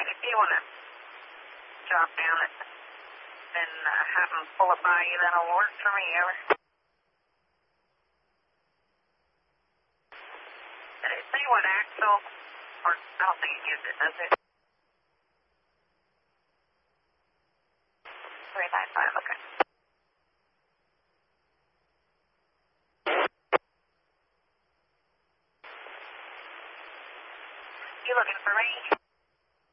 Alright, if you want to drop down it and have them pull it by you, that'll work for me, over. Did it say what axle? Or, I don't think it gives it, does it? 395, okay. You looking for me?